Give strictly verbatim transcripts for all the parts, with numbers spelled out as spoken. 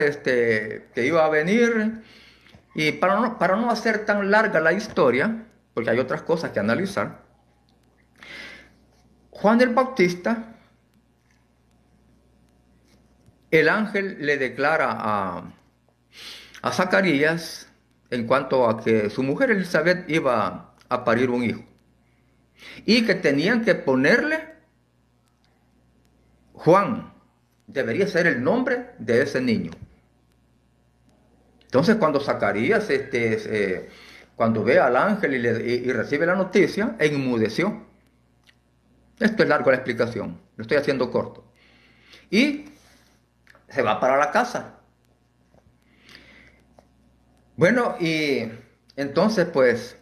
este, que iba a venir. Y para no, para no hacer tan larga la historia, porque hay otras cosas que analizar, Juan el Bautista, el ángel le declara a, a Zacarías en cuanto a que su mujer Elizabeth iba a parir un hijo y que tenían que ponerle Juan, debería ser el nombre de ese niño. Entonces cuando Zacarías, este, eh, cuando ve al ángel y, le, y, y recibe la noticia, enmudeció. Esto es largo la explicación, lo estoy haciendo corto. Y se va para la casa. Bueno, y entonces pues,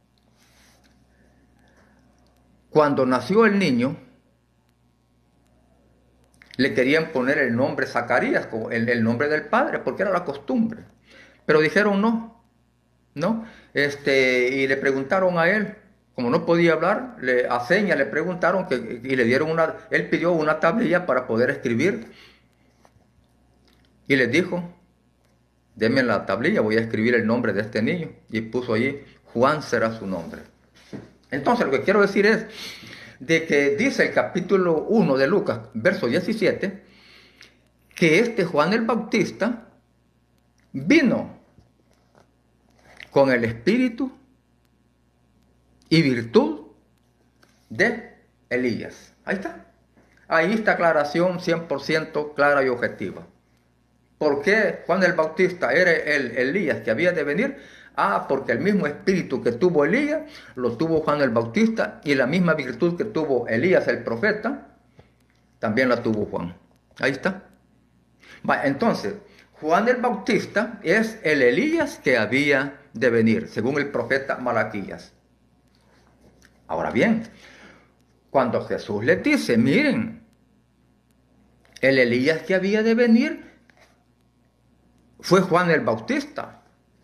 cuando nació el niño, le querían poner el nombre Zacarías, como el, el nombre del padre, porque era la costumbre. Pero dijeron no, ¿no? Este, y le preguntaron a él, como no podía hablar, le, a señas le preguntaron que, y le dieron una, él pidió una tablilla para poder escribir. Y les dijo, denme la tablilla, voy a escribir el nombre de este niño. Y puso allí, Juan será su nombre. Entonces lo que quiero decir es, de que dice el capítulo uno de Lucas, verso diecisiete, que este Juan el Bautista vino con el espíritu y virtud de Elías. Ahí está. Ahí está aclaración cien por ciento clara y objetiva. ¿Por qué Juan el Bautista era el Elías que había de venir? Ah, porque el mismo espíritu que tuvo Elías, lo tuvo Juan el Bautista, y la misma virtud que tuvo Elías el profeta, también la tuvo Juan. Ahí está. Va, entonces, Juan el Bautista es el Elías que había de venir, según el profeta Malaquías. Ahora bien, cuando Jesús les dice, miren, el Elías que había de venir fue Juan el Bautista.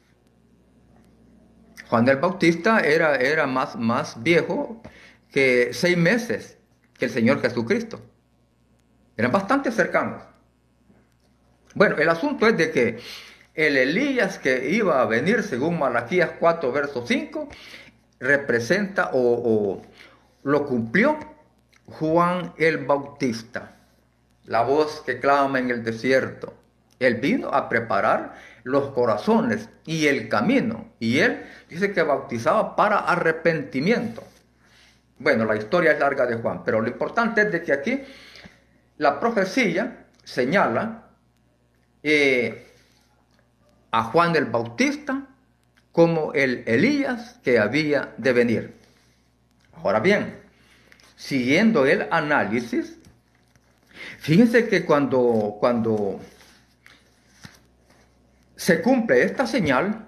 Juan el Bautista era, era más, más viejo que seis meses que el Señor Jesucristo. Eran bastante cercanos. Bueno, el asunto es de que el Elías que iba a venir, según Malaquías cuatro, verso cinco, representa o, o lo cumplió Juan el Bautista, la voz que clama en el desierto. Él vino a preparar los corazones y el camino. Y él dice que bautizaba para arrepentimiento. Bueno, la historia es larga de Juan, pero lo importante es de que aquí la profecía señala eh, a Juan el Bautista como el Elías que había de venir. Ahora bien, siguiendo el análisis, fíjense que cuando, cuando se cumple esta señal,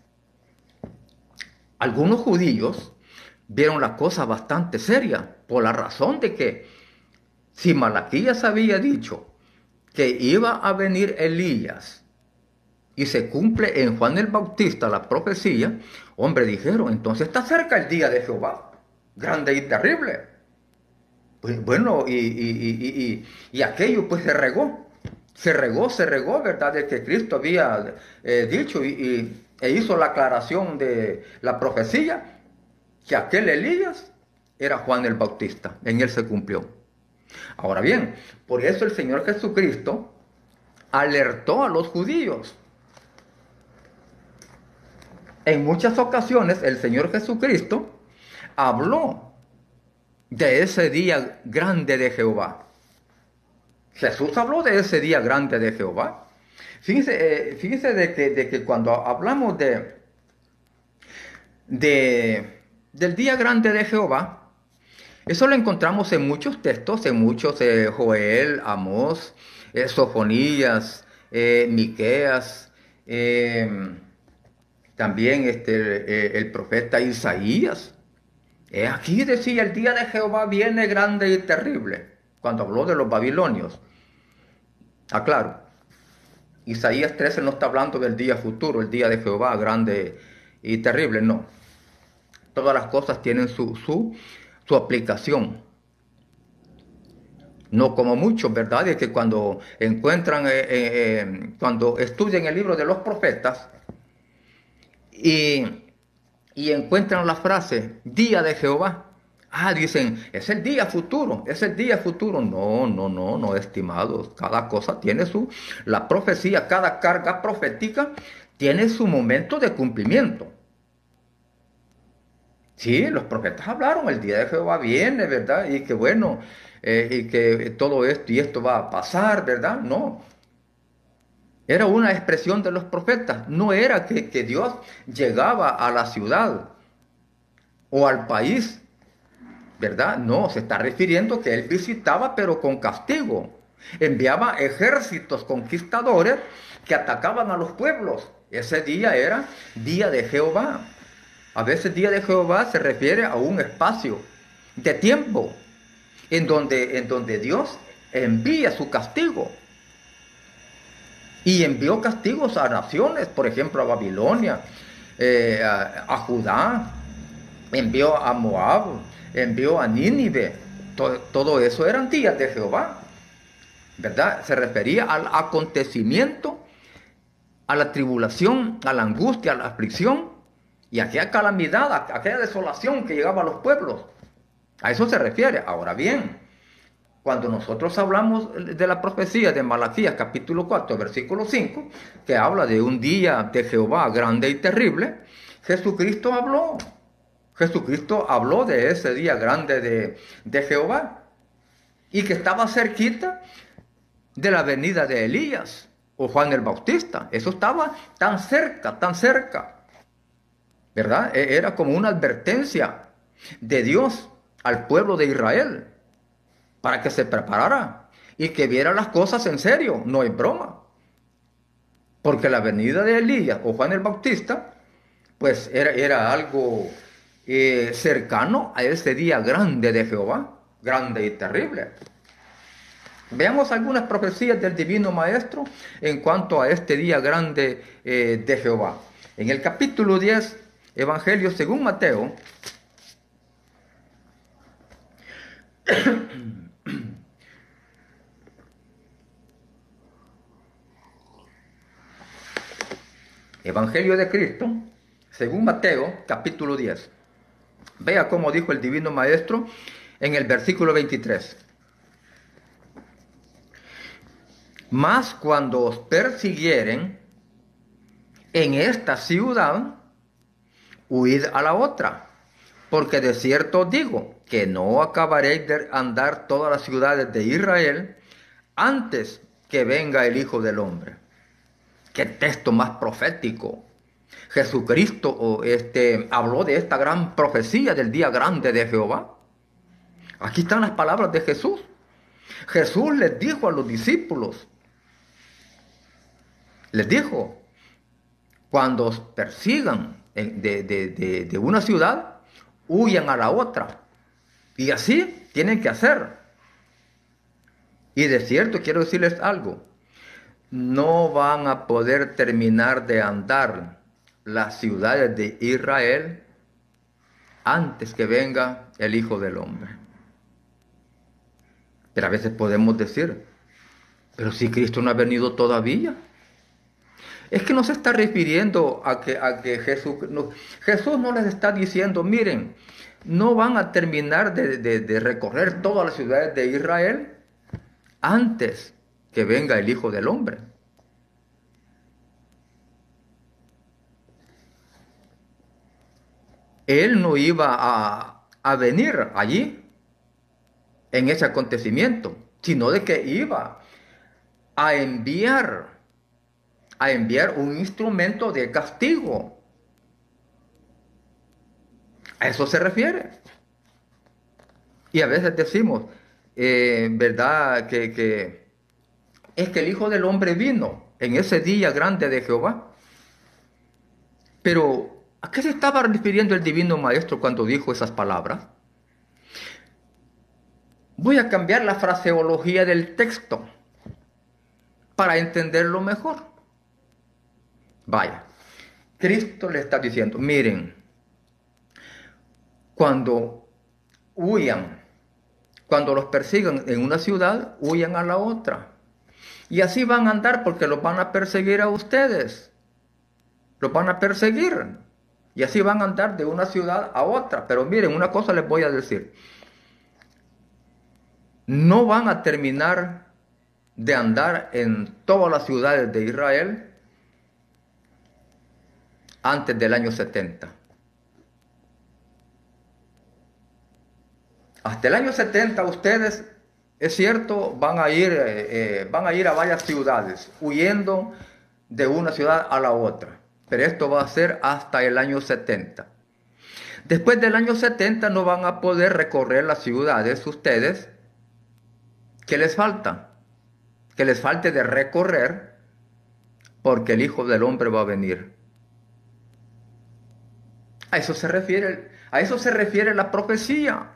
algunos judíos vieron la cosa bastante seria, por la razón de que si Malaquías había dicho que iba a venir Elías y se cumple en Juan el Bautista la profecía, hombre, dijeron, entonces está cerca el día de Jehová, grande y terrible. Pues, bueno, y, y, y, y, y aquello pues se regó, se regó, se regó, ¿verdad? De que Cristo había eh, dicho y, y, e hizo la aclaración de la profecía, que aquel Elías era Juan el Bautista, en él se cumplió. Ahora bien, por eso el Señor Jesucristo alertó a los judíos. En muchas ocasiones el Señor Jesucristo habló de ese día grande de Jehová. Jesús habló de ese día grande de Jehová. Fíjense, eh, fíjense de, que, de que cuando hablamos de, de, del día grande de Jehová, eso lo encontramos en muchos textos, en muchos, eh, Joel, Amós, eh, Sofonías, eh, Miqueas, eh, también este, eh, el profeta Isaías. Eh, aquí decía, el día de Jehová viene grande y terrible, cuando habló de los babilonios. Aclaro, Isaías trece no está hablando del día futuro, el día de Jehová grande y terrible, no. Todas las cosas tienen su, su, su aplicación. No como muchos, ¿verdad? De que cuando encuentran, eh, eh, eh, cuando estudian el libro de los profetas y, y encuentran la frase, día de Jehová. Ah, dicen, es el día futuro, es el día futuro. No, no, no, no, estimados. Cada cosa tiene su, la profecía, cada carga profética tiene su momento de cumplimiento. Sí, los profetas hablaron, el día de Jehová viene, ¿verdad? Y que bueno, eh, y que todo esto y esto va a pasar, ¿verdad? No, era una expresión de los profetas, no era que, que Dios llegaba a la ciudad o al país, ¿verdad? No, se está refiriendo que él visitaba pero con castigo. Enviaba ejércitos conquistadores que atacaban a los pueblos. Ese día era día de Jehová. A veces día de Jehová se refiere a un espacio de tiempo en donde, en donde Dios envía su castigo. Y envió castigos a naciones, por ejemplo a Babilonia, eh, a, a Judá, envió a Moab, envió a Nínive. Todo, todo eso eran días de Jehová, ¿verdad? Se refería al acontecimiento, a la tribulación, a la angustia, a la aflicción y a aquella calamidad, a aquella desolación que llegaba a los pueblos. A eso se refiere. Ahora bien, cuando nosotros hablamos de la profecía de Malaquías capítulo cuatro, versículo cinco, que habla de un día de Jehová grande y terrible, Jesucristo habló. Jesucristo habló de ese día grande de, de Jehová y que estaba cerquita de la venida de Elías o Juan el Bautista. Eso estaba tan cerca, tan cerca, ¿verdad? Era como una advertencia de Dios al pueblo de Israel para que se preparara y que viera las cosas en serio, no es broma. Porque la venida de Elías o Juan el Bautista, pues era, era algo eh, cercano a ese día grande de Jehová, grande y terrible. Veamos algunas profecías del Divino Maestro en cuanto a este día grande eh, de Jehová. En el capítulo diez, Evangelio según Mateo, Evangelio de Cristo, según Mateo, capítulo diez. Vea cómo dijo el Divino Maestro en el versículo veintitrés. Mas cuando os persiguieren en esta ciudad, huid a la otra, porque de cierto os digo que no acabaréis de andar todas las ciudades de Israel antes que venga el Hijo del Hombre. Qué texto más profético. Jesucristo este, habló de esta gran profecía del día grande de Jehová. Aquí están las palabras de Jesús. Jesús les dijo a los discípulos, les dijo, cuando os persigan de, de, de, de una ciudad, huyan a la otra. Y así tienen que hacer. Y de cierto quiero decirles algo. No van a poder terminar de andar las ciudades de Israel antes que venga el Hijo del Hombre. Pero a veces podemos decir, pero si Cristo no ha venido todavía. Es que no se está refiriendo a que, a que Jesús, no, Jesús no les está diciendo, miren, no van a terminar de, de, de recorrer todas las ciudades de Israel antes que venga el Hijo del Hombre. Él no iba a, a venir allí en ese acontecimiento, sino de que iba a enviar, a enviar un instrumento de castigo. A eso se refiere. Y a veces decimos, eh, ¿verdad? Que, que es que el Hijo del Hombre vino en ese día grande de Jehová. Pero, ¿a qué se estaba refiriendo el Divino Maestro cuando dijo esas palabras? Voy a cambiar la fraseología del texto para entenderlo mejor. Vaya, Cristo le está diciendo, miren, cuando huyan Cuando los persigan en una ciudad, huyan a la otra. Y así van a andar porque los van a perseguir a ustedes. Los van a perseguir. Y así van a andar de una ciudad a otra. Pero miren, una cosa les voy a decir. No van a terminar de andar en todas las ciudades de Israel antes del año setenta. Hasta el año setenta ustedes, es cierto, van a ir, eh, eh, van a, ir a varias ciudades, huyendo de una ciudad a la otra. Pero esto va a ser hasta el año setenta. Después del año setenta no van a poder recorrer las ciudades ustedes. ¿Qué les falta? Que les falte de recorrer, porque el Hijo del Hombre va a venir. A eso se refiere, a eso se refiere la profecía.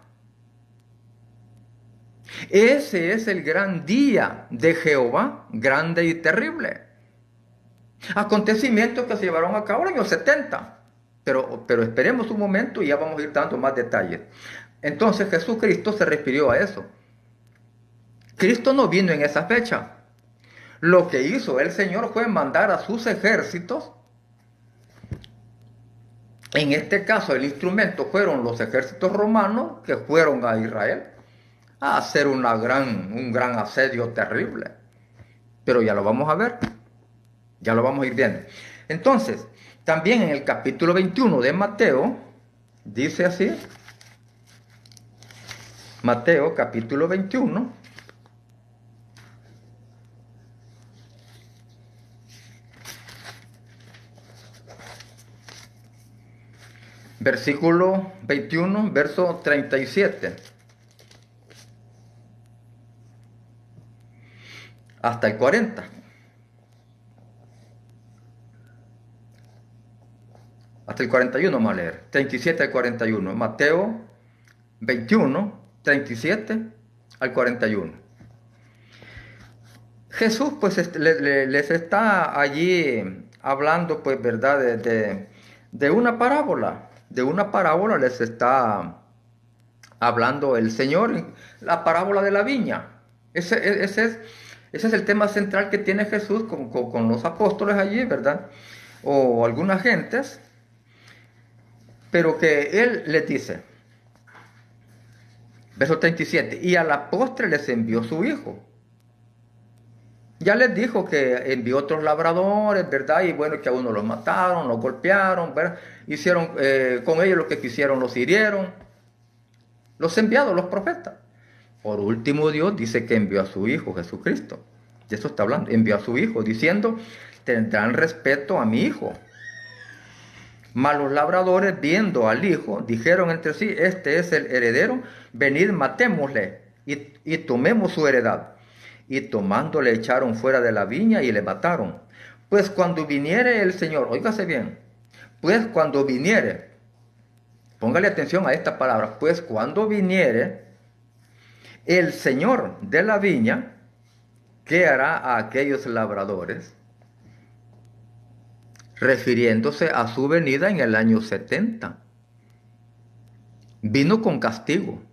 Ese es el gran día de Jehová, grande y terrible. Acontecimientos que se llevaron a cabo en los setenta. Pero, pero esperemos un momento y ya vamos a ir dando más detalles. Entonces Jesucristo se refirió a eso. Cristo no vino en esa fecha. Lo que hizo el Señor fue mandar a sus ejércitos. En este caso el instrumento fueron los ejércitos romanos que fueron a Israel a hacer una gran, un gran asedio terrible. Pero ya lo vamos a ver. Ya lo vamos a ir viendo. Entonces, también en el capítulo veintiuno de Mateo, dice así. Mateo capítulo veintiuno. Versículo veintiuno, verso treinta y siete. Hasta el cuarenta. Hasta el cuarenta y uno vamos a leer. treinta y siete al cuarenta y uno. Mateo veintiuno, treinta y siete al cuarenta y uno. Jesús pues les está allí hablando, pues, verdad, de, de, de una parábola. De una parábola les está hablando el Señor, la parábola de la viña. Ese, ese, es, ese es el tema central que tiene Jesús con, con, con los apóstoles allí, ¿verdad? O algunas gentes. Pero que Él les dice, verso treinta y siete, y a la postre les envió su hijo. Ya les dijo que envió otros labradores, ¿verdad? Y bueno, que a uno los mataron, los golpearon, ¿verdad? Hicieron eh, con ellos lo que quisieron, los hirieron. Los enviados, los profetas. Por último, Dios dice que envió a su hijo, Jesucristo. De eso está hablando. Envió a su hijo, diciendo, tendrán respeto a mi hijo. Mas los labradores, viendo al hijo, dijeron entre sí, este es el heredero, venid, matémosle y, y tomemos su heredad. Y tomando le echaron fuera de la viña y le mataron. Pues cuando viniere el Señor, óigase bien, pues cuando viniere, póngale atención a esta palabra, pues cuando viniere el Señor de la viña, ¿qué hará a aquellos labradores? Refiriéndose a su venida en el año setenta. Vino con castigo.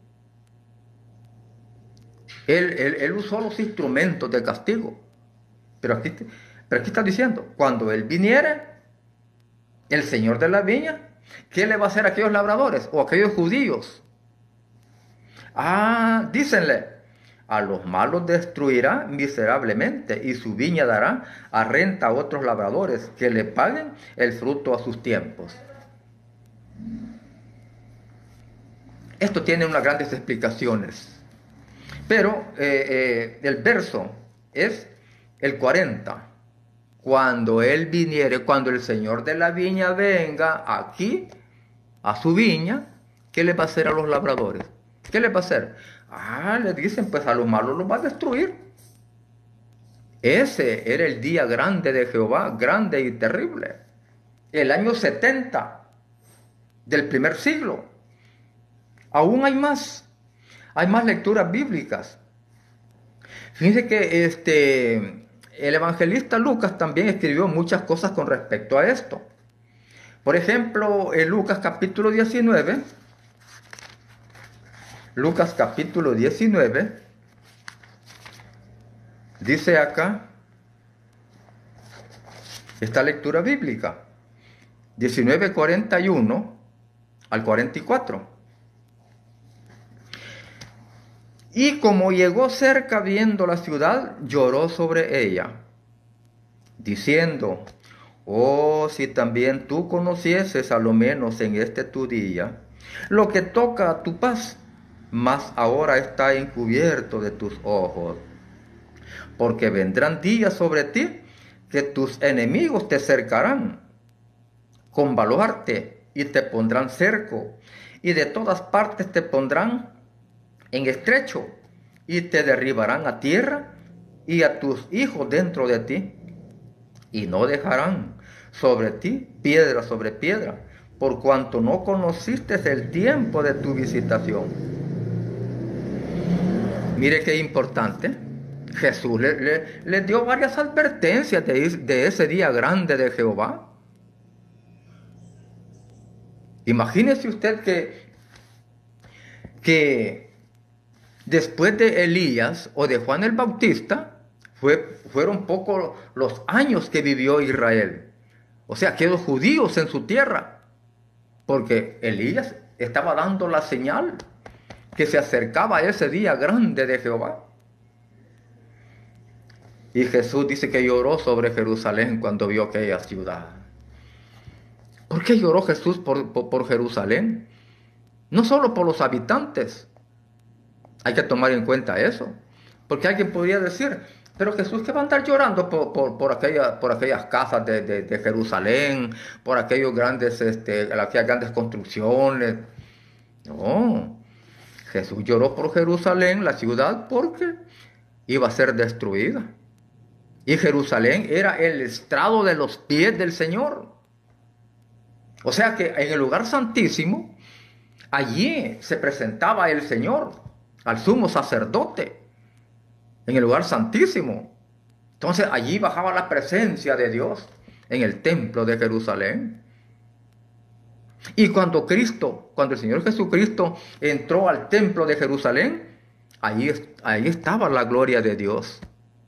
Él, él, él usó los instrumentos de castigo. Pero aquí, pero aquí está diciendo, cuando Él viniere, el Señor de la viña, ¿qué le va a hacer a aquellos labradores o a aquellos judíos? Ah, dícenle, a los malos destruirá miserablemente y su viña dará a renta a otros labradores que le paguen el fruto a sus tiempos. Esto tiene unas grandes explicaciones. Pero eh, eh, el verso es el cuarenta. Cuando Él viniere, cuando el Señor de la viña venga aquí, a su viña, ¿qué le va a hacer a los labradores? ¿Qué le va a hacer? Ah, le dicen, pues a los malos los va a destruir. Ese era el día grande de Jehová, grande y terrible. El año setenta del primer siglo. Aún hay más. Hay más lecturas bíblicas. Fíjense que este, el evangelista Lucas también escribió muchas cosas con respecto a esto. Por ejemplo, en Lucas capítulo diecinueve, Lucas capítulo diecinueve, dice acá, esta lectura bíblica, diecinueve, cuarenta y uno al cuarenta y cuatro. Y como llegó cerca viendo la ciudad, lloró sobre ella, diciendo, oh, si también tú conocieses a lo menos en este tu día, lo que toca a tu paz, mas ahora está encubierto de tus ojos. Porque vendrán días sobre ti que tus enemigos te cercarán con baluarte y te pondrán cerco, y de todas partes te pondrán en estrecho, y te derribarán a tierra y a tus hijos dentro de ti, y no dejarán sobre ti piedra sobre piedra, por cuanto no conociste el tiempo de tu visitación. Mire qué importante. Jesús le, le, le dio varias advertencias de, de ese día grande de Jehová. Imagínese usted que, que después de Elías o de Juan el Bautista, fue, fueron pocos los años que vivió Israel. O sea, quedó judíos en su tierra, porque Elías estaba dando la señal que se acercaba ese día grande de Jehová. Y Jesús dice que lloró sobre Jerusalén cuando vio aquella ciudad. ¿Por qué lloró Jesús por, por, por Jerusalén? No solo por los habitantes. Hay que tomar en cuenta eso. Porque alguien podría decir, pero Jesús, ¿qué va a andar llorando por, por, por, aquella, por aquellas casas de, de, de Jerusalén? Por aquellos grandes, este, aquellas grandes construcciones. No. Jesús lloró por Jerusalén, la ciudad, porque iba a ser destruida. Y Jerusalén era el estrado de los pies del Señor. O sea que en el lugar santísimo, allí se presentaba el Señor, al sumo sacerdote, en el lugar santísimo. Entonces allí bajaba la presencia de Dios en el templo de Jerusalén. Y cuando Cristo, cuando el Señor Jesucristo entró al templo de Jerusalén, ahí, ahí estaba la gloria de Dios.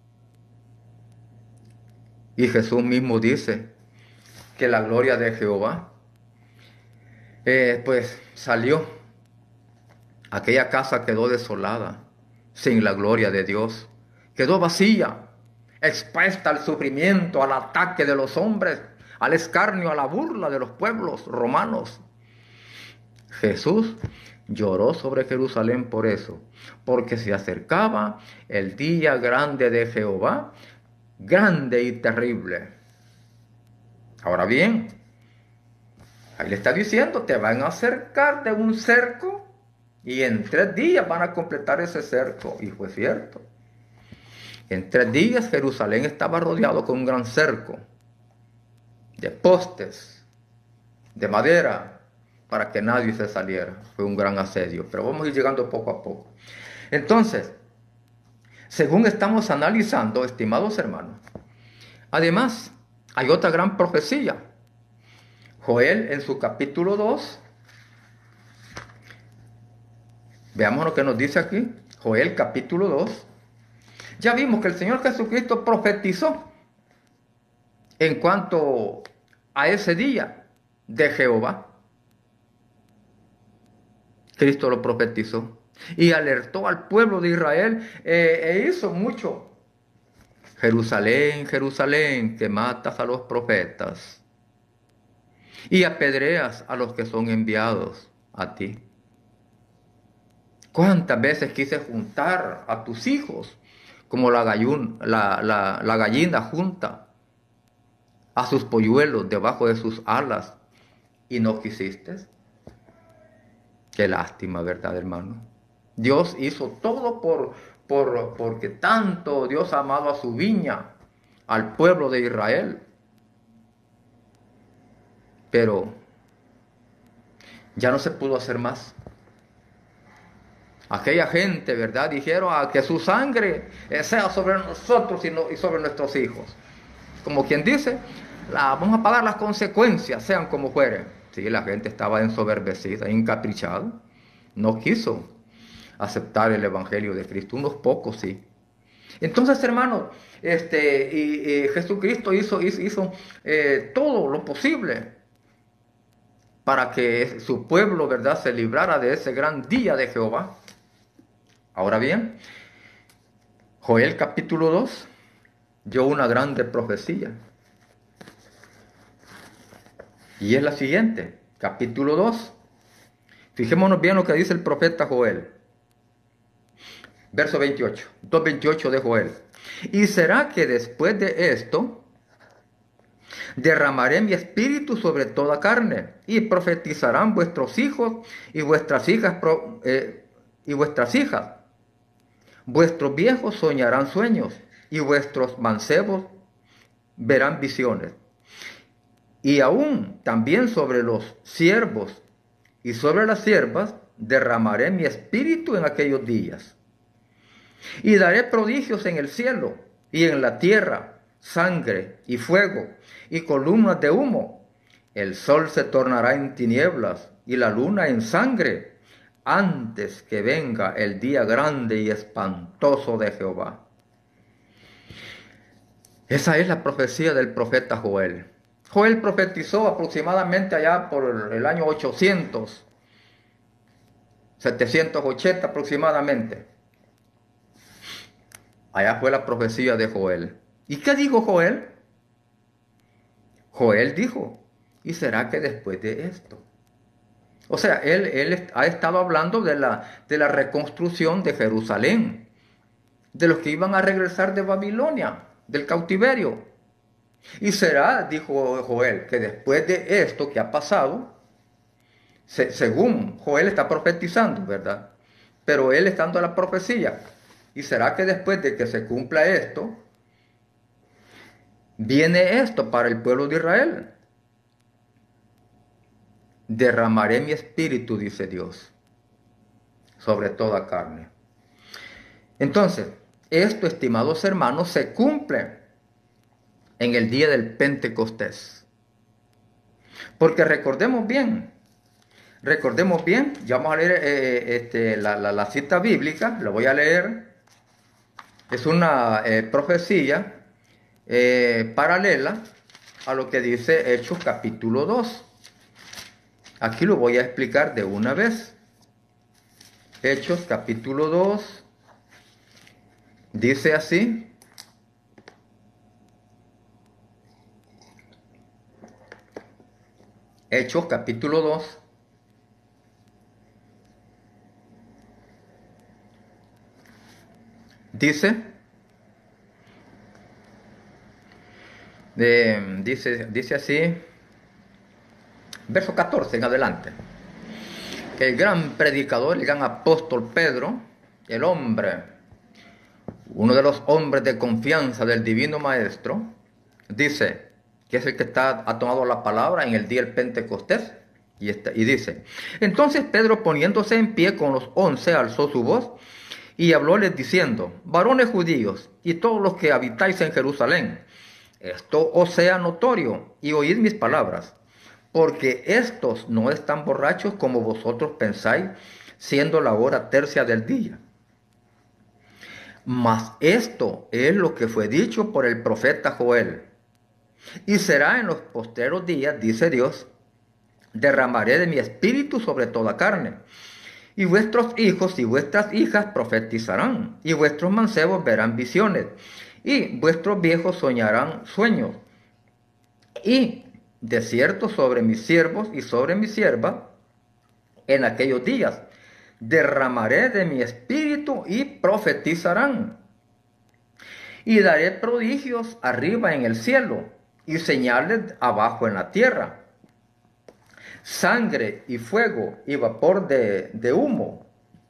Y Jesús mismo dice que la gloria de Jehová, eh, pues salió. Aquella casa quedó desolada, sin la gloria de Dios. Quedó vacía, expuesta al sufrimiento, al ataque de los hombres, al escarnio, a la burla de los pueblos romanos. Jesús lloró sobre Jerusalén por eso, porque se acercaba el día grande de Jehová, grande y terrible. Ahora bien, ahí le está diciendo, te van a acercar de un cerco y en tres días van a completar ese cerco. Y fue cierto. En tres días Jerusalén estaba rodeado con un gran cerco de postes, de madera, para que nadie se saliera. Fue un gran asedio, pero vamos a ir llegando poco a poco. Entonces, según estamos analizando, estimados hermanos, además hay otra gran profecía. Joel en su capítulo dos, veamos lo que nos dice aquí. Joel capítulo dos. Ya vimos que el Señor Jesucristo profetizó en cuanto a ese día de Jehová. Cristo lo profetizó y alertó al pueblo de Israel eh, e hizo mucho. Jerusalén, Jerusalén, que matas a los profetas y apedreas a los que son enviados a ti. ¿Cuántas veces quise juntar a tus hijos como la, gallun, la, la, la gallina junta a sus polluelos debajo de sus alas y no quisiste? Qué lástima, ¿verdad, hermano? Dios hizo todo por, por, porque tanto Dios ha amado a su viña, al pueblo de Israel. Pero ya no se pudo hacer más. Aquella gente, ¿verdad? Dijeron a que su sangre sea sobre nosotros y, no, y sobre nuestros hijos. Como quien dice, la, vamos a pagar las consecuencias, sean como fueren. Sí, la gente estaba ensoberbecida, encaprichada. No quiso. aceptar el Evangelio de Cristo. Unos pocos sí. Entonces, hermanos, este, y, y Jesucristo hizo, hizo, hizo eh, todo lo posible para que su pueblo, ¿verdad?, se librara de ese gran día de Jehová. Ahora bien, Joel capítulo dos dio una grande profecía. Y es la siguiente, capítulo dos. Fijémonos bien lo que dice el profeta Joel. Verso veintiocho, dos veintiocho de Joel. Y será que después de esto derramaré mi espíritu sobre toda carne, y profetizarán vuestros hijos y vuestras hijas pro, eh, y vuestras hijas. Vuestros viejos soñarán sueños, y vuestros mancebos verán visiones. Y aún también sobre los siervos y sobre las siervas derramaré mi espíritu en aquellos días. Y daré prodigios en el cielo y en la tierra, sangre y fuego y columnas de humo. El sol se tornará en tinieblas y la luna en sangre, antes que venga el día grande y espantoso de Jehová. Esa es la profecía del profeta Joel. Joel profetizó aproximadamente allá por el año ochocientos, setecientos ochenta aproximadamente. Allá fue la profecía de Joel. ¿Y qué dijo Joel? Joel dijo, ¿y será que después de esto? O sea, él, él ha estado hablando de la, de la reconstrucción de Jerusalén, de los que iban a regresar de Babilonia, del cautiverio. Y será, dijo Joel, que después de esto que ha pasado, se, según Joel está profetizando, ¿verdad? Pero él está dando la profecía. Y será que después de que se cumpla esto, viene esto para el pueblo de Israel. Derramaré mi espíritu, dice Dios, sobre toda carne. Entonces, esto, estimados hermanos, se cumple en el día del Pentecostés. Porque recordemos bien, recordemos bien, ya vamos a leer eh, este, la, la, la cita bíblica, lo voy a leer. Es una eh, profecía eh, paralela a lo que dice Hechos capítulo dos. Aquí lo voy a explicar de una vez. Hechos capítulo dos dice así. Hechos capítulo dos. Dice, eh, dice, dice así, verso catorce en adelante. El gran predicador, el gran apóstol Pedro, el hombre, uno de los hombres de confianza del divino maestro, dice, que es el que está, ha tomado la palabra en el día del Pentecostés, y, está, y dice, entonces Pedro, poniéndose en pie con los once, alzó su voz y hablóles diciendo, varones judíos y todos los que habitáis en Jerusalén, esto os sea notorio y oíd mis palabras, porque estos no están borrachos como vosotros pensáis, siendo la hora tercia del día. Mas esto es lo que fue dicho por el profeta Joel. Y será en los postreros días, dice Dios, derramaré de mi espíritu sobre toda carne. Y vuestros hijos y vuestras hijas profetizarán, y vuestros mancebos verán visiones, y vuestros viejos soñarán sueños. Y de cierto sobre mis siervos y sobre mis siervas, en aquellos días, derramaré de mi espíritu y profetizarán. Y daré prodigios arriba en el cielo, y señales abajo en la tierra. Sangre y fuego y vapor de, de humo.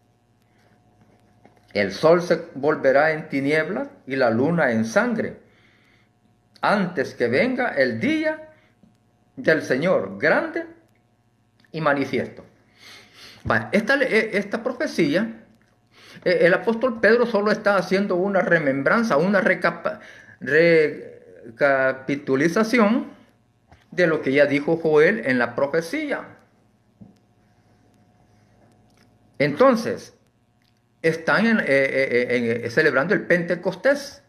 El sol se volverá en tinieblas y la luna en sangre, antes que venga el día del Señor grande y manifiesto. Vale, esta, esta profecía, el apóstol Pedro solo está haciendo una remembranza, una recapa, recapitulización de lo que ya dijo Joel en la profecía. Entonces, están en, eh, eh, en, eh, celebrando el Pentecostés,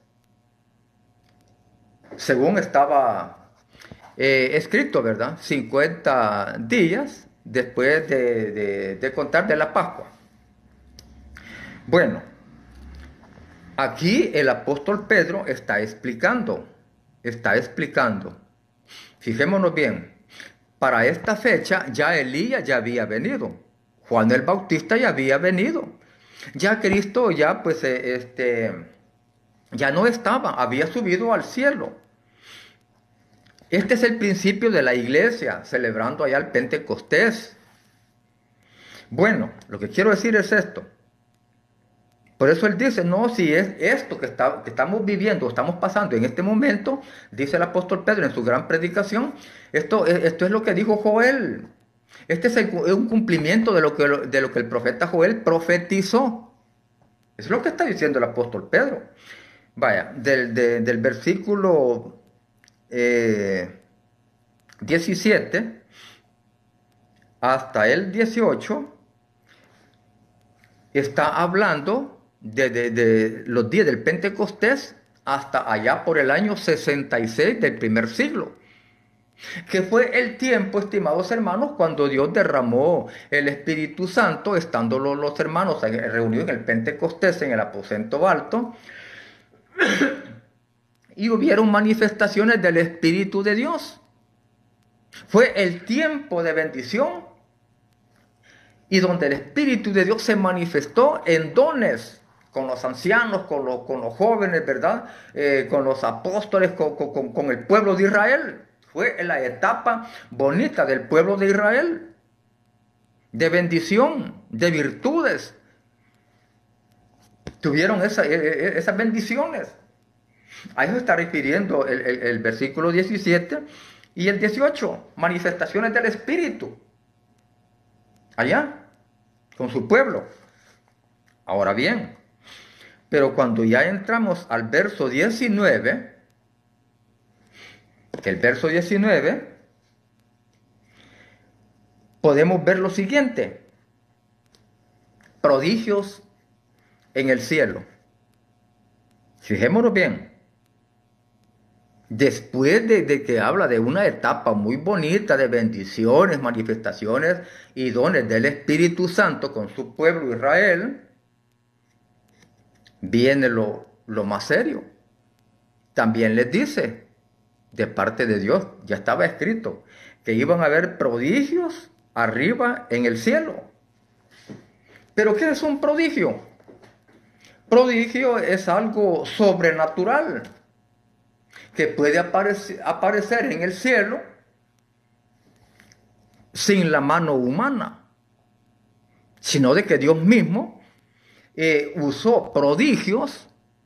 según estaba eh, escrito, ¿verdad? cincuenta días después de, de, de contar de la Pascua. Bueno, aquí el apóstol Pedro está explicando, está explicando. Fijémonos bien, para esta fecha ya Elías ya había venido, Juan el Bautista ya había venido, ya Cristo ya pues eh, este ya no estaba, había subido al cielo. Este es el principio de la iglesia, celebrando allá el Pentecostés. Bueno, lo que quiero decir es esto. Por eso él dice, no, si es esto que, está, que estamos viviendo, estamos pasando en este momento, dice el apóstol Pedro en su gran predicación, esto, esto es lo que dijo Joel. Este es, el, es un cumplimiento de lo, que, de lo que el profeta Joel profetizó. Eso es lo que está diciendo el apóstol Pedro. Vaya, del, de, del versículo eh, diecisiete hasta el dieciocho, está hablando de, de, de los días del Pentecostés hasta allá por el año sesenta y seis del primer siglo, que fue el tiempo, estimados hermanos, cuando Dios derramó el Espíritu Santo, estando los, los hermanos reunidos en el Pentecostés, en el aposento alto, y hubieron manifestaciones del Espíritu de Dios. Fue el tiempo de bendición y donde el Espíritu de Dios se manifestó en dones, con los ancianos, con los, con los jóvenes, ¿verdad? Eh, con los apóstoles, con, con, con el pueblo de Israel. Fue en la etapa bonita del pueblo de Israel, de bendición, de virtudes. Tuvieron esa, esas bendiciones. A eso está refiriendo el, el, el versículo diecisiete y el dieciocho, manifestaciones del Espíritu. Allá, con su pueblo. Ahora bien, pero cuando ya entramos al verso diecinueve, el verso diecinueve, podemos ver lo siguiente: prodigios en el cielo. Fijémonos bien. Después de, de que habla de una etapa muy bonita de bendiciones, manifestaciones y dones del Espíritu Santo con su pueblo Israel, viene lo, lo más serio. También les dice, de parte de Dios, ya estaba escrito, que iban a haber prodigios arriba en el cielo. ¿Pero qué es un prodigio? Prodigio es algo sobrenatural que puede aparecer, aparecer en el cielo sin la mano humana, sino de que Dios mismo eh, usó prodigios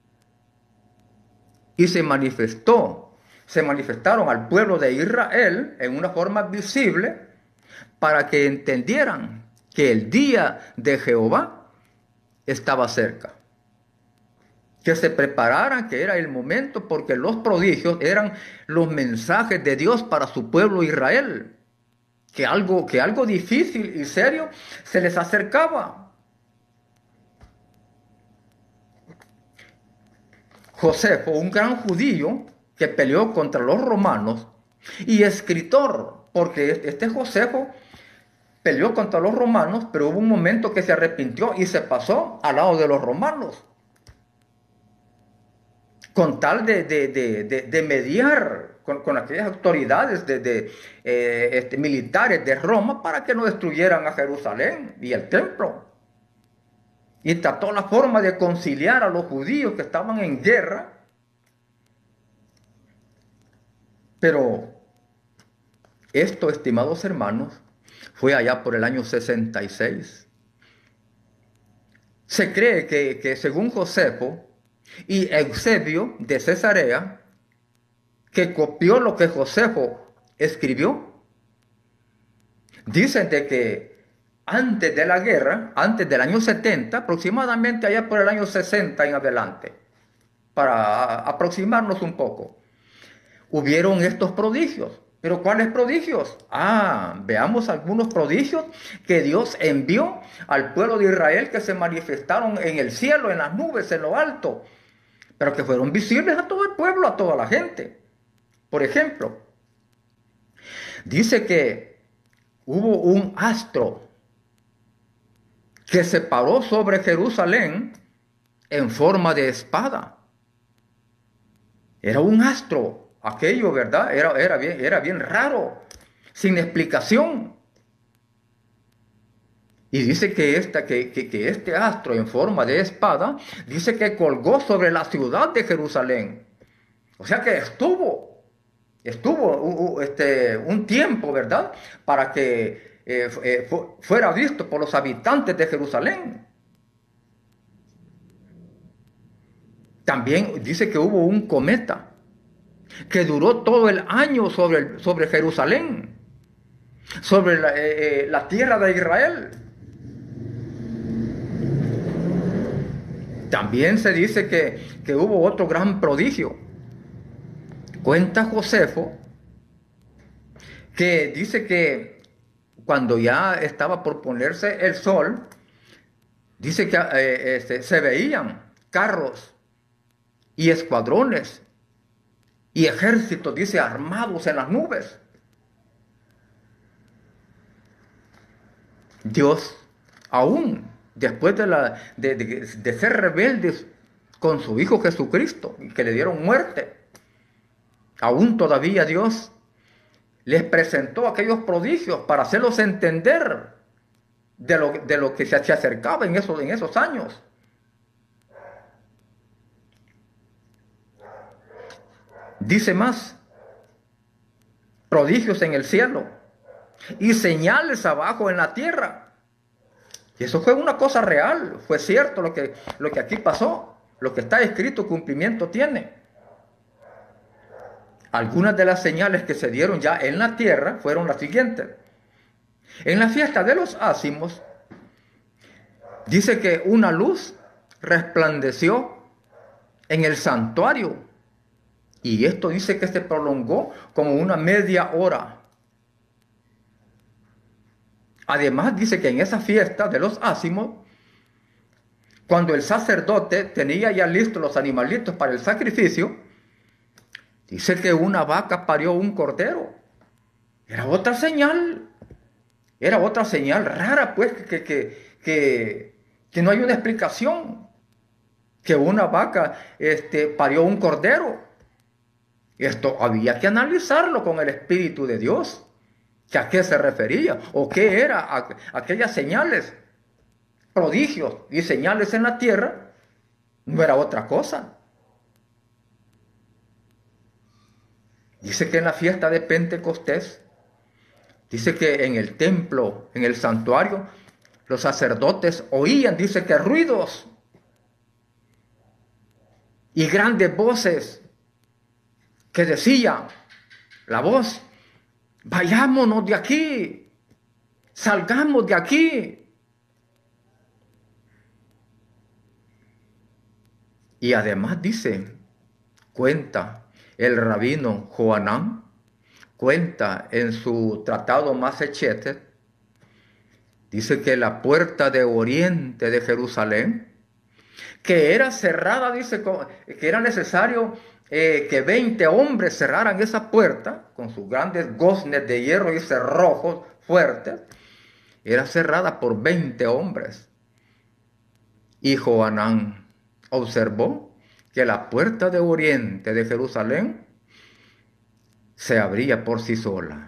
y se manifestó, se manifestaron al pueblo de Israel en una forma visible para que entendieran que el día de Jehová estaba cerca. Que se prepararan, que era el momento, porque los prodigios eran los mensajes de Dios para su pueblo Israel. Que algo, que algo difícil y serio se les acercaba. Josefo, un gran judío que peleó contra los romanos y escritor, porque este Josefo peleó contra los romanos, pero hubo un momento que se arrepintió y se pasó al lado de los romanos, con tal de, de, de, de, de mediar con, con aquellas autoridades de, de, eh, este, militares de Roma para que no destruyeran a Jerusalén y el templo. Y trató la forma de conciliar a los judíos que estaban en guerra. Pero esto, estimados hermanos, fue allá por el año sesenta y seis. Se cree que, que según Josefo y Eusebio de Cesarea, que copió lo que Josefo escribió, dicen de que antes de la guerra, antes del año setenta, aproximadamente allá por el año sesenta en adelante, para aproximarnos un poco, hubieron estos prodigios, ¿Pero cuáles prodigios? Ah, veamos algunos prodigios que Dios envió al pueblo de Israel, que se manifestaron en el cielo, en las nubes, en lo alto, pero que fueron visibles a todo el pueblo, a toda la gente. Por ejemplo, dice que hubo un astro que se paró sobre Jerusalén en forma de espada. Era un astro, aquello, ¿verdad? Era, era, bien, era bien raro, sin explicación. Y dice que, esta, que, que, que este astro en forma de espada, dice que colgó sobre la ciudad de Jerusalén. O sea que estuvo, estuvo uh, uh, este, un tiempo, ¿verdad? Para que eh, eh, fu fuera visto por los habitantes de Jerusalén. También dice que hubo un cometa que duró todo el año sobre, el, sobre Jerusalén, sobre la, eh, la tierra de Israel. También se dice que, que hubo otro gran prodigio. Cuenta Josefo que dice que cuando ya estaba por ponerse el sol, dice que eh, este, se veían carros y escuadrones y ejércitos, dice, armados en las nubes. Dios, aún después de, la, de, de, de ser rebeldes con su Hijo Jesucristo, que le dieron muerte, aún todavía Dios les presentó aquellos prodigios para hacerlos entender de lo, de lo que se, se acercaba en esos, en esos años. Dice más, prodigios en el cielo y señales abajo en la tierra. Y eso fue una cosa real, fue cierto lo que, lo que aquí pasó, lo que está escrito, cumplimiento tiene. Algunas de las señales que se dieron ya en la tierra fueron las siguientes. En la fiesta de los ácimos, dice que una luz resplandeció en el santuario. Y esto dice que se prolongó como una media hora. Además dice que en esa fiesta de los ácimos, cuando el sacerdote tenía ya listos los animalitos para el sacrificio, dice que una vaca parió un cordero. Era otra señal. Era otra señal rara, pues, que, que, que, que no hay una explicación. Que una vaca este, parió un cordero. Esto había que analizarlo con el Espíritu de Dios. ¿Que a qué se refería? ¿O qué era aquellas señales? Prodigios y señales en la tierra. No era otra cosa. Dice que en la fiesta de Pentecostés, dice que en el templo, en el santuario, los sacerdotes oían, dice que ruidos y grandes voces que decían, la voz, vayámonos de aquí, salgamos de aquí. Y además dice, cuenta el rabino Johanán, cuenta en su tratado Masechete, dice que la puerta de oriente de Jerusalén, que era cerrada, dice que era necesario eh, que veinte hombres cerraran esa puerta con sus grandes goznes de hierro y cerrojos fuertes, era cerrada por veinte hombres. Y Johanán observó que la puerta de oriente de Jerusalén se abría por sí sola.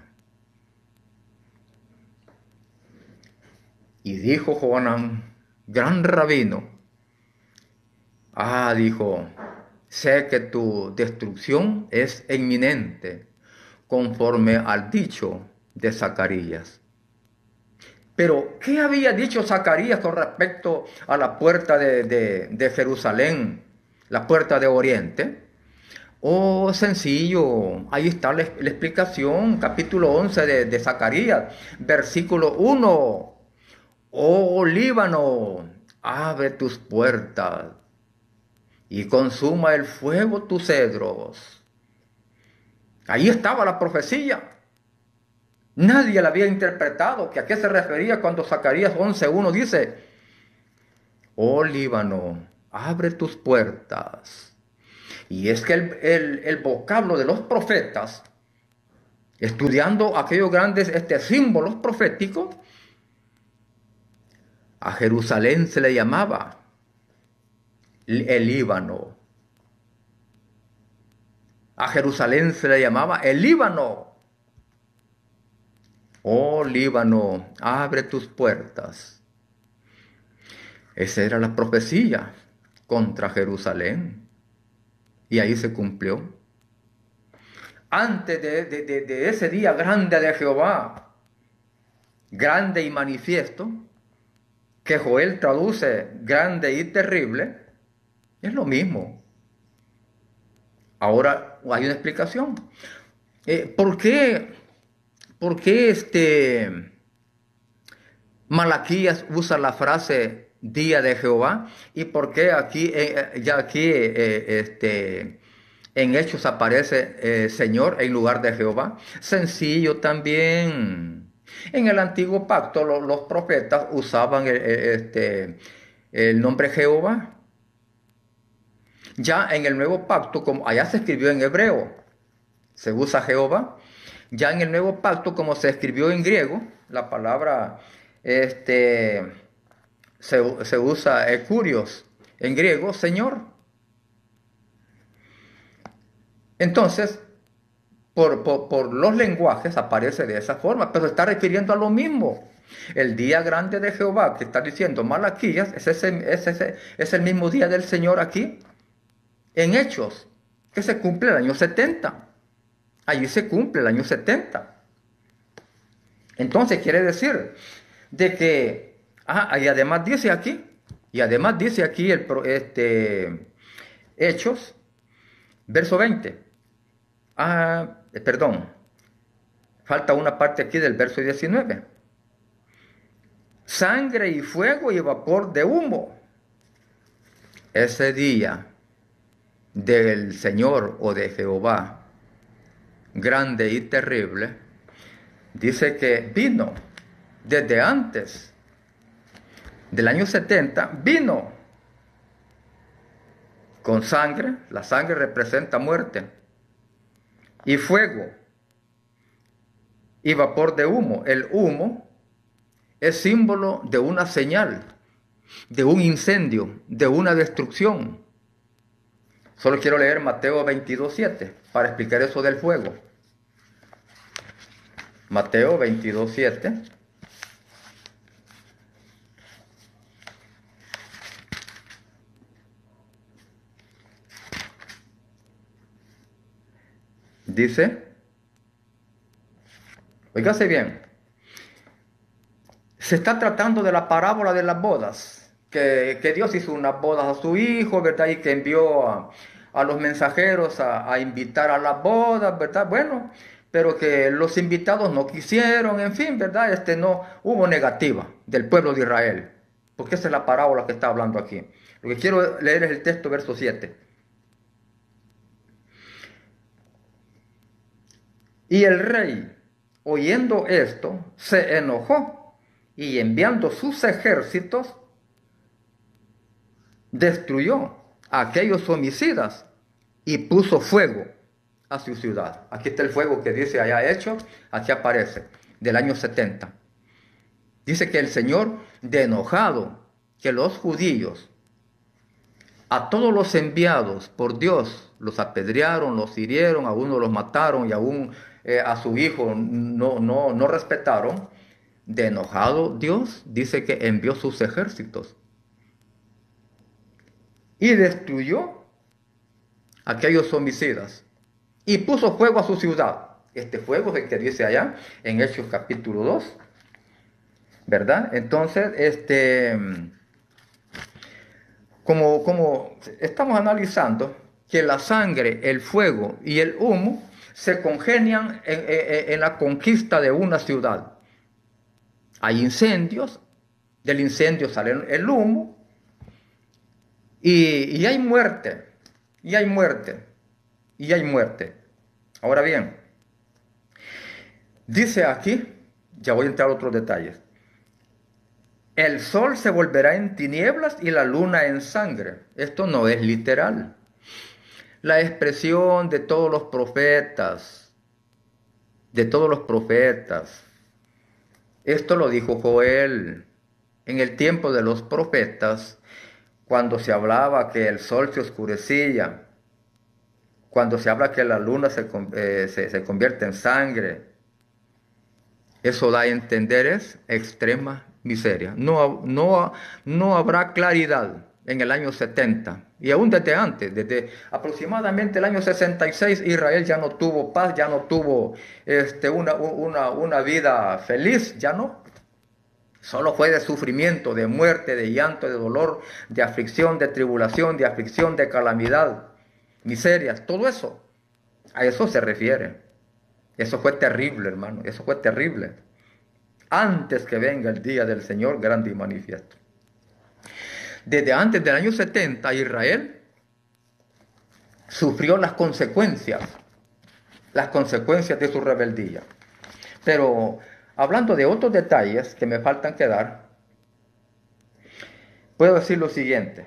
Y dijo Johanán, gran rabino, ah, dijo, sé que tu destrucción es inminente, conforme al dicho de Zacarías. Pero, ¿qué había dicho Zacarías con respecto a la puerta de, de, de Jerusalén, la puerta de oriente? Oh, sencillo, ahí está la, la explicación, capítulo once de, de Zacarías, versículo uno. Oh, Líbano, abre tus puertas y consuma el fuego tus cedros. Ahí estaba la profecía. Nadie la había interpretado, que a qué se refería cuando Zacarías once uno dice, oh Líbano, abre tus puertas. Y es que el, el, el vocablo de los profetas, estudiando aquellos grandes este, símbolos proféticos, a Jerusalén se le llamaba el Líbano. A Jerusalén se le llamaba el Líbano. Oh Líbano, abre tus puertas. Esa era la profecía contra Jerusalén. Y ahí se cumplió. Antes de, de, de, de ese día grande de Jehová, grande y manifiesto, que Joel traduce grande y terrible, es lo mismo. Ahora hay una explicación. Eh, ¿Por qué, por qué este Malaquías usa la frase día de Jehová? ¿Y por qué aquí, eh, ya aquí eh, este, en Hechos aparece eh, Señor en lugar de Jehová? Sencillo también. En el antiguo pacto lo, los profetas usaban el, este, el nombre Jehová. Ya en el nuevo pacto, como allá se escribió en hebreo, se usa Jehová. Ya en el nuevo pacto, como se escribió en griego, la palabra este, se, se usa eh, kurios en griego, Señor. Entonces, por, por, por los lenguajes aparece de esa forma, pero está refiriendo a lo mismo. El día grande de Jehová que está diciendo Malaquías es, ese, es, ese, es el mismo día del Señor aquí, en Hechos, que se cumple el año setenta. Allí se cumple el año setenta. Entonces quiere decir de que, ah, y además dice aquí, y además dice aquí el este, Hechos, verso veinte. Ah, perdón, falta una parte aquí del verso diecinueve. Sangre y fuego y vapor de humo. Ese día del Señor o de Jehová, grande y terrible, dice que vino desde antes del año setenta, vino con sangre. La sangre representa muerte, y fuego y vapor de humo. El humo es símbolo de una señal, de un incendio, de una destrucción. Solo quiero leer Mateo veintidós, siete para explicar eso del fuego. Mateo veintidós, siete. Dice, oígase bien, se está tratando de la parábola de las bodas, que, que Dios hizo unas bodas a su hijo, ¿verdad? Y que envió a, a los mensajeros a, a invitar a las bodas, ¿verdad? Bueno, pero que los invitados no quisieron, en fin, ¿verdad? Este, no hubo negativa del pueblo de Israel, porque esa es la parábola que está hablando aquí. Lo que quiero leer es el texto, verso siete. Y el rey, oyendo esto, se enojó y enviando sus ejércitos, destruyó a aquellos homicidas y puso fuego a su ciudad. Aquí está el fuego que dice allá Hechos, aquí aparece, del año setenta. Dice que el Señor, de enojado, que los judíos, a todos los enviados por Dios, los apedrearon, los hirieron, a uno los mataron y aún eh, a su hijo no, no, no respetaron. De enojado Dios dice que envió sus ejércitos y destruyó a aquellos homicidas y puso fuego a su ciudad. Este fuego es el que dice allá en Hechos capítulo dos, ¿verdad? Entonces, este, como, como estamos analizando que la sangre, el fuego y el humo se congenian en, en, en la conquista de una ciudad. Hay incendios, del incendio sale el humo, y, y hay muerte, y hay muerte, y hay muerte. Ahora bien, Dice aquí, ya voy a entrar a otros detalles. El sol se volverá en tinieblas y la luna en sangre. Esto no es literal. La expresión de todos los profetas, de todos los profetas. Esto lo dijo Joel. En el tiempo de los profetas, cuando se hablaba que el sol se oscurecía, cuando se habla que la luna se, eh, se, se convierte en sangre, eso da a entender es extrema miseria. No, no, no habrá claridad en el año setenta. Y aún desde antes, desde aproximadamente el año sesenta y seis, Israel ya no tuvo paz, ya no tuvo este, una, una, una vida feliz, ya no. Solo fue de sufrimiento, de muerte, de llanto, de dolor, de aflicción, de tribulación, de aflicción, de calamidad, miserias, todo eso. A eso se refiere. Eso fue terrible, hermano, eso fue terrible. Antes que venga el día del Señor grande y manifiesto. Desde antes del año setenta, Israel sufrió las consecuencias, las consecuencias de su rebeldía. Pero hablando de otros detalles que me faltan que dar, puedo decir lo siguiente.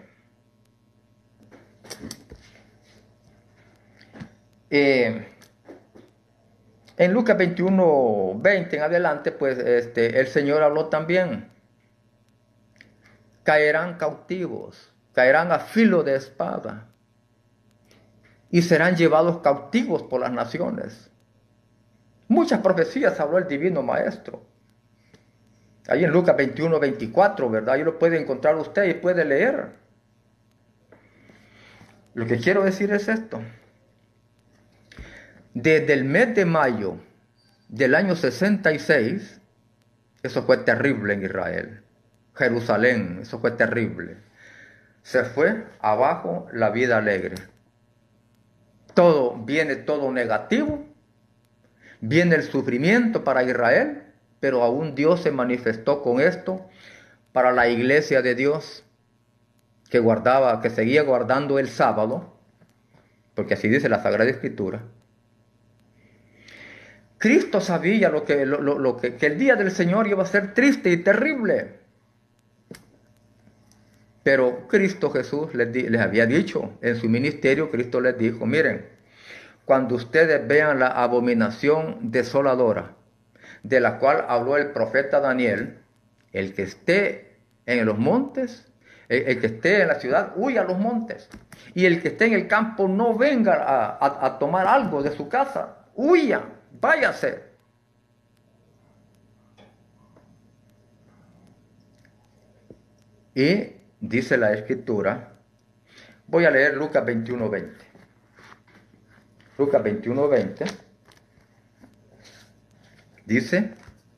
Eh, en Lucas veintiuno, veinte en adelante, pues este, el Señor habló también. Caerán cautivos, caerán a filo de espada y serán llevados cautivos por las naciones. Muchas profecías habló el Divino Maestro. Ahí en Lucas veintiuno, veinticuatro, ¿verdad? Ahí lo puede encontrar usted y puede leer. Lo que quiero decir es esto. Desde el mes de mayo del año sesenta y seis, eso fue terrible en Israel. Jerusalén, eso fue terrible. Se fue abajo la vida alegre. Todo, viene todo negativo. Viene el sufrimiento para Israel, pero aún Dios se manifestó con esto para la iglesia de Dios, que guardaba, que seguía guardando el sábado, porque así dice la Sagrada Escritura. Cristo sabía lo que, lo, lo, lo que, que el día del Señor iba a ser triste y terrible. Pero Cristo Jesús les, di, les había dicho, en su ministerio Cristo les dijo, miren, cuando ustedes vean la abominación desoladora, de la cual habló el profeta Daniel, el que esté en los montes, el, el que esté en la ciudad, huya a los montes. Y el que esté en el campo no venga a, a, a tomar algo de su casa, huya, váyase. Y dice la Escritura, voy a leer Lucas veintiuno, veinte. Lucas veintiuno, veinte. Dice,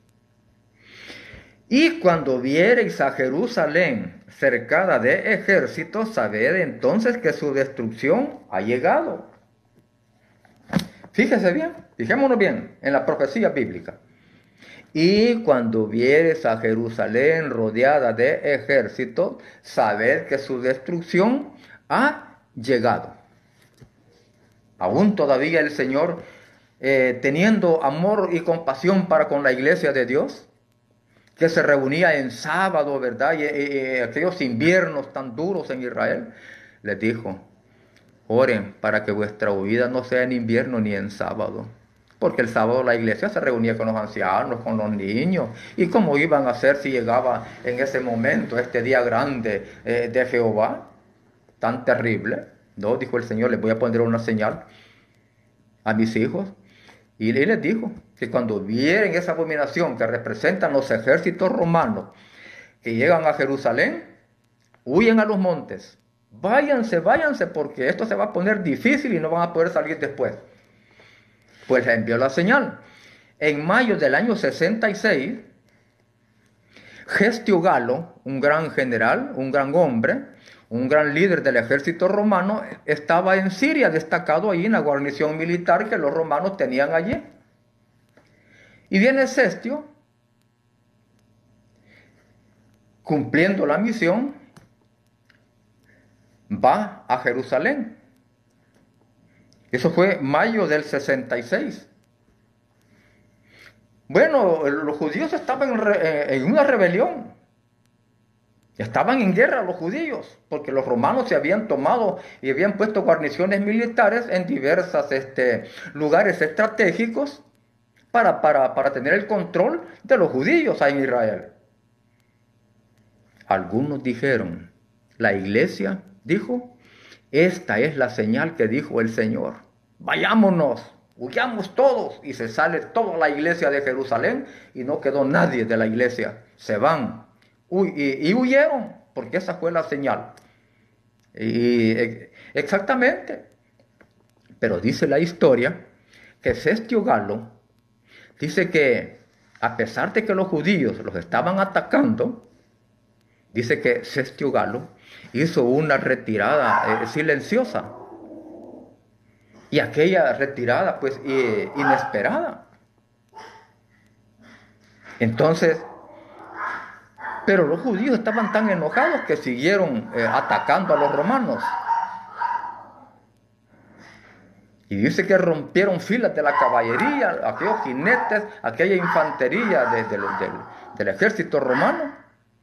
y cuando viereis a Jerusalén cercada de ejércitos, sabed entonces que su destrucción ha llegado. Fíjese bien, fijémonos bien en la profecía bíblica. Y cuando vieres a Jerusalén rodeada de ejércitos, sabed que su destrucción ha llegado. Aún todavía el Señor, eh, teniendo amor y compasión para con la iglesia de Dios, que se reunía en sábado, ¿verdad? Y, y, y aquellos inviernos tan duros en Israel, les dijo, oren para que vuestra huida no sea en invierno ni en sábado. Porque el sábado la iglesia se reunía con los ancianos, con los niños. ¿Y cómo iban a hacer si llegaba en ese momento, este día grande eh, de Jehová? Tan terrible. No, dijo el Señor, les voy a poner una señal a mis hijos. Y les dijo que cuando vieren esa abominación que representan los ejércitos romanos que llegan a Jerusalén, huyen a los montes. Váyanse, váyanse, porque esto se va a poner difícil y no van a poder salir después. Pues le envió la señal. En mayo del año sesenta y seis, Gestio Galo, un gran general, un gran hombre, un gran líder del ejército romano, estaba en Siria, destacado allí en la guarnición militar que los romanos tenían allí. Y viene Cestio, cumpliendo la misión, va a Jerusalén. Eso fue mayo del sesenta y seis. Bueno, los judíos estaban en, re, en una rebelión. Estaban en guerra los judíos, porque los romanos se habían tomado y habían puesto guarniciones militares en diversos este, lugares estratégicos para, para, para tener el control de los judíos en Israel. Algunos dijeron, la iglesia dijo, esta es la señal que dijo el Señor. Vayámonos, huyamos todos. Y se sale toda la iglesia de Jerusalén y no quedó nadie de la iglesia. Se van. Y, y huyeron, porque esa fue la señal. Y exactamente. Pero dice la historia que Cestio Galo dice que a pesar de que los judíos los estaban atacando, dice que Cestio Galo hizo una retirada eh, silenciosa. Y aquella retirada pues eh, inesperada. Entonces, pero los judíos estaban tan enojados que siguieron eh, atacando a los romanos. Y dice que rompieron filas de la caballería, aquellos jinetes, aquella infantería de, de, de, del, del ejército romano.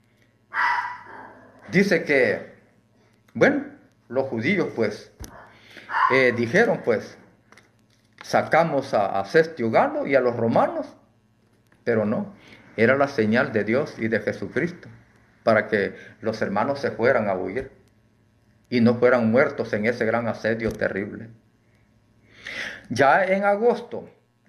Dice que, bueno, los judíos pues eh, dijeron pues, sacamos a, a Cestio Galo y a los romanos, pero no. Era la señal de Dios y de Jesucristo para que los hermanos se fueran a huir y no fueran muertos en ese gran asedio terrible. Ya en agosto,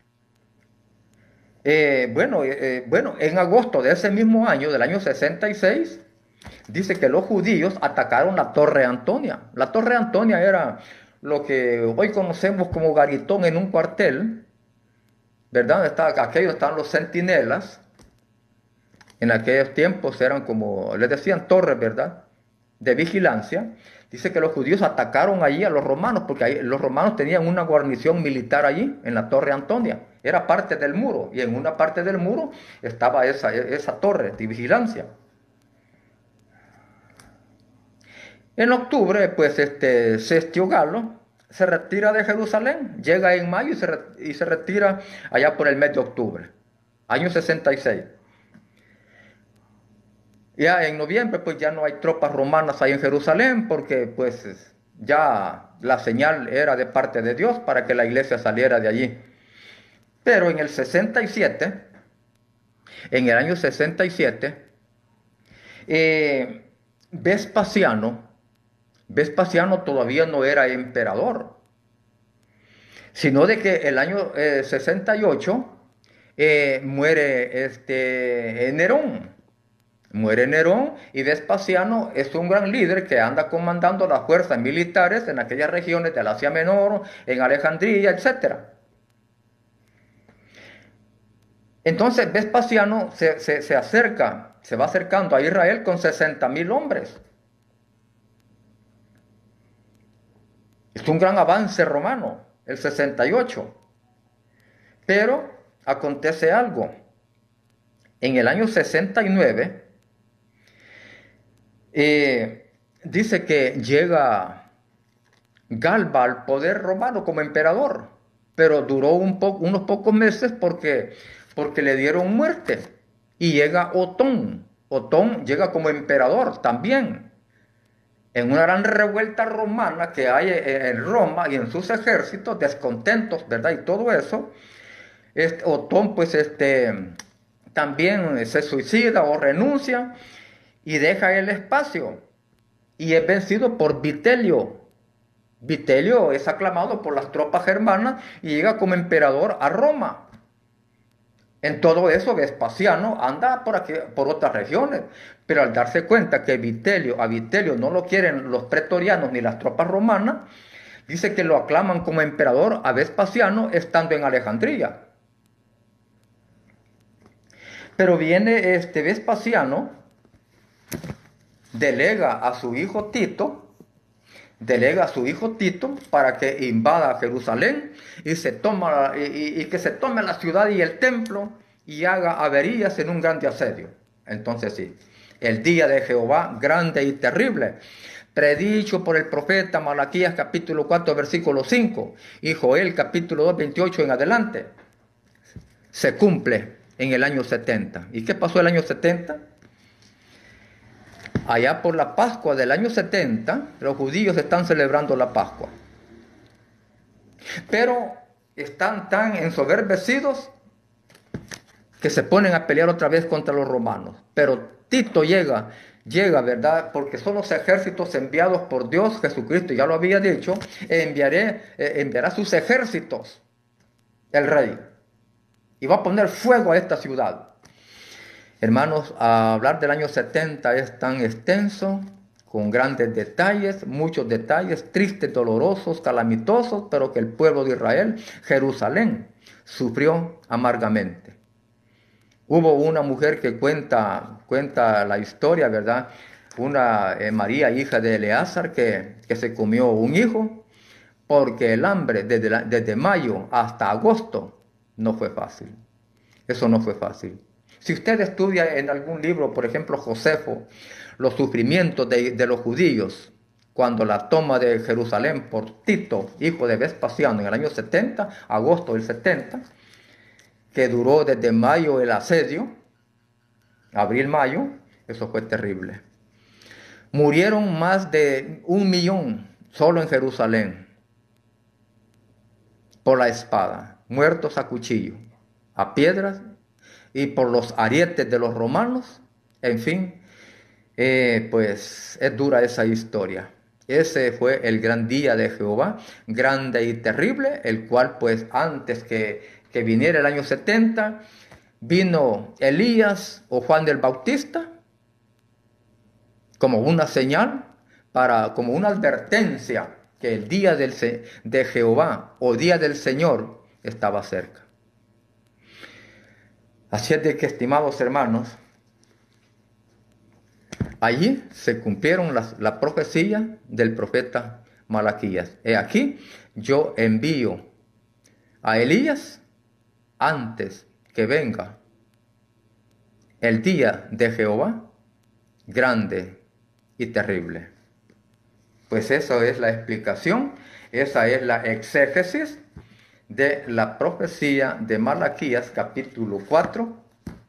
eh, bueno, eh, bueno, en agosto de ese mismo año, del año sesenta y seis, dice que los judíos atacaron la Torre Antonia. La Torre Antonia era lo que hoy conocemos como garitón en un cuartel, ¿verdad? Está, aquellos están los centinelas. En aquellos tiempos eran como, les decían torres, ¿verdad?, de vigilancia. Dice que los judíos atacaron allí a los romanos, porque ahí, los romanos tenían una guarnición militar allí, en la Torre Antonia. Era parte del muro, y en una parte del muro estaba esa, esa torre de vigilancia. En octubre, pues, este, Cestio Galo se retira de Jerusalén, llega en mayo y se, y se retira allá por el mes de octubre, año sesenta y seis. Ya en noviembre pues ya no hay tropas romanas ahí en Jerusalén porque pues ya la señal era de parte de Dios para que la iglesia saliera de allí. Pero en el sesenta y siete, en el año sesenta y siete, eh, Vespasiano, Vespasiano todavía no era emperador, sino de que el año eh, sesenta y ocho eh, muere este, Nerón. Muere Nerón y Vespasiano es un gran líder que anda comandando las fuerzas militares en aquellas regiones del Asia Menor, en Alejandría, etcétera. Entonces Vespasiano se, se, se acerca, se va acercando a Israel con sesenta mil hombres. Es un gran avance romano, el sesenta y ocho. Pero acontece algo. En el año sesenta y nueve, Eh, dice que llega Galba al poder romano como emperador, pero duró un po unos pocos meses porque, porque le dieron muerte. Y llega Otón. Otón llega como emperador también. En una gran revuelta romana que hay en Roma y en sus ejércitos, descontentos, ¿verdad? Y todo eso, este, Otón pues este, también se suicida o renuncia y deja el espacio y es vencido por Vitelio. Vitelio es aclamado por las tropas germanas y llega como emperador a Roma. En todo eso Vespasiano anda por aquí, por otras regiones, pero al darse cuenta que Vitelio, a Vitelio no lo quieren los pretorianos ni las tropas romanas, dice que lo aclaman como emperador a Vespasiano estando en Alejandría. Pero viene este Vespasiano, delega a su hijo Tito, delega a su hijo Tito para que invada Jerusalén y, se toma, y, y que se tome la ciudad y el templo y haga averías en un grande asedio. Entonces sí, el día de Jehová grande y terrible, predicho por el profeta Malaquías capítulo cuatro versículo cinco y Joel capítulo dos veintiocho en adelante, se cumple en el año setenta. ¿Y qué pasó el año setenta? Allá por la Pascua del año setenta, los judíos están celebrando la Pascua. Pero están tan ensoberbecidos que se ponen a pelear otra vez contra los romanos. Pero Tito llega, llega, ¿verdad? Porque son los ejércitos enviados por Dios. Jesucristo ya lo había dicho, enviaré, eh, enviará sus ejércitos, el rey, y va a poner fuego a esta ciudad. Hermanos, a hablar del año setenta es tan extenso, con grandes detalles, muchos detalles, tristes, dolorosos, calamitosos, pero que el pueblo de Israel, Jerusalén, sufrió amargamente. Hubo una mujer que cuenta, cuenta la historia, ¿verdad? Una eh, María, hija de Eleazar, que, que se comió un hijo, porque el hambre desde, la, desde mayo hasta agosto no fue fácil. Eso no fue fácil. Si usted estudia en algún libro, por ejemplo, Josefo, los sufrimientos de, de los judíos, cuando la toma de Jerusalén por Tito, hijo de Vespasiano, en el año setenta, agosto del setenta, que duró desde mayo el asedio, abril-mayo, eso fue terrible. Murieron más de un millón solo en Jerusalén por la espada, muertos a cuchillo, a piedras y por los arietes de los romanos. En fin, eh, pues es dura esa historia. Ese fue el gran día de Jehová, grande y terrible, el cual pues antes que, que viniera el año setenta, vino Elías o Juan del Bautista como una señal, para, como una advertencia que el día del, de Jehová o día del Señor estaba cerca. Así es de que, estimados hermanos, allí se cumplieron las, la profecía del profeta Malaquías. He aquí, yo envío a Elías antes que venga el día de Jehová, grande y terrible. Pues eso es la explicación, esa es la exégesis de la profecía de Malaquías, capítulo cuatro,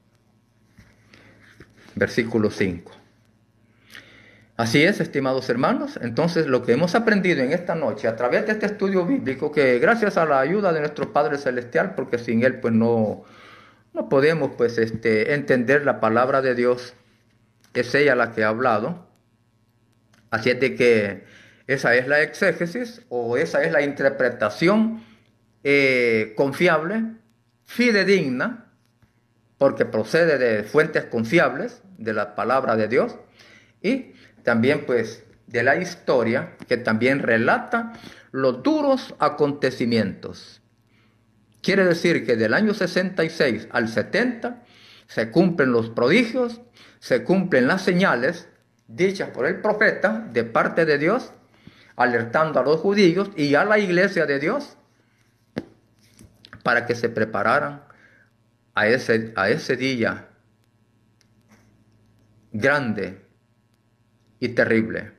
versículo cinco. Así es, estimados hermanos. Entonces, lo que hemos aprendido en esta noche a través de este estudio bíblico, que gracias a la ayuda de nuestro Padre Celestial, porque sin Él pues no, no podemos pues este, entender la palabra de Dios, es ella la que ha hablado. Así es de que esa es la exégesis o esa es la interpretación eh, confiable, fidedigna, porque procede de fuentes confiables de la palabra de Dios, y también pues de la historia, que también relata los duros acontecimientos. Quiere decir que del año sesenta y seis al setenta se cumplen los prodigios, se cumplen las señales dichas por el profeta de parte de Dios, alertando a los judíos y a la iglesia de Dios para que se prepararan a ese, a ese día grande y terrible.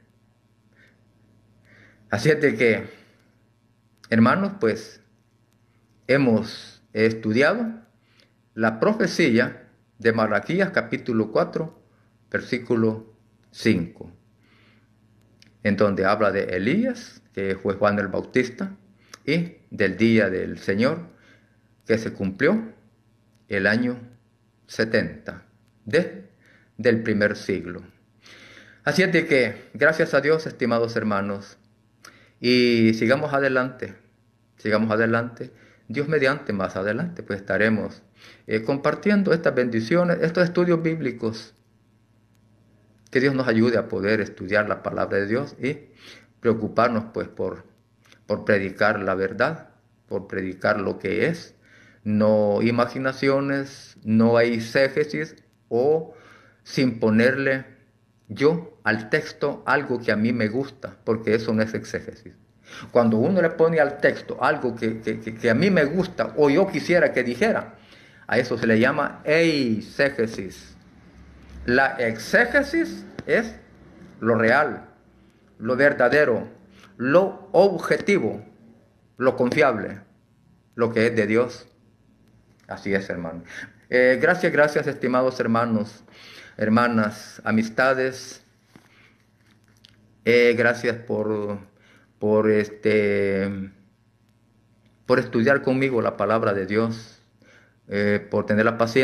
Así es de que, hermanos, pues hemos estudiado la profecía de Malaquías capítulo cuatro, versículo cinco, en donde habla de Elías, que fue Juan el Bautista, y del día del Señor, que se cumplió el año setenta de, del primer siglo. Así es de que, gracias a Dios, estimados hermanos, y sigamos adelante, sigamos adelante, Dios mediante más adelante, pues estaremos eh, compartiendo estas bendiciones, estos estudios bíblicos. Que Dios nos ayude a poder estudiar la palabra de Dios y preocuparnos pues por, por predicar la verdad, por predicar lo que es, no imaginaciones, no exégesis o sin ponerle yo al texto algo que a mí me gusta, porque eso no es exégesis. Cuando uno le pone al texto algo que, que, que a mí me gusta o yo quisiera que dijera, a eso se le llama eisegesis. La exégesis es lo real, lo verdadero, lo objetivo, lo confiable, lo que es de Dios. Así es, hermano. Eh, gracias, gracias, estimados hermanos, hermanas, amistades. Eh, gracias por, por, este, por estudiar conmigo la palabra de Dios, eh, por tener la paciencia.